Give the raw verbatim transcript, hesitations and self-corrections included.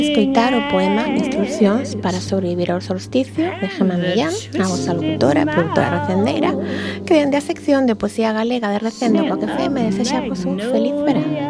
Escoitar o poema Instruccións para sobrevivir ao solsticio de Gemma Millán, a vosa locutora e produtora recendeira, que dende a sección de poesía galega de Recendo coa que F M desexa vos un feliz verán.